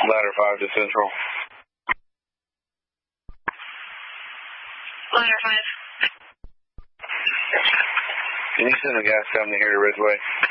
Ladder 5 to Central. Ladder 5. Can you send the gas company here to Ridgeway?